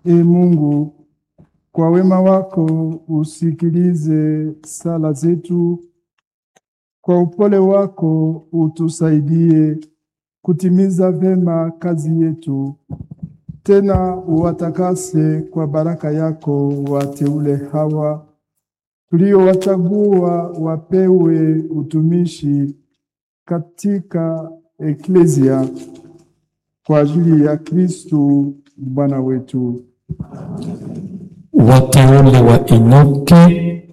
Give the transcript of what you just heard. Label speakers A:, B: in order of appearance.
A: Mungu, kwa wema wako usikilize sala zetu. Kwa upole wako utusaidie kutimiza vema kazi yetu. Tena uwatakase kwa baraka yako wateule hawa tuliowachagua wapewe utumishi katika Eklesia kwa ajili ya Kristo Bwana wetu.
B: Wateule wa Enoke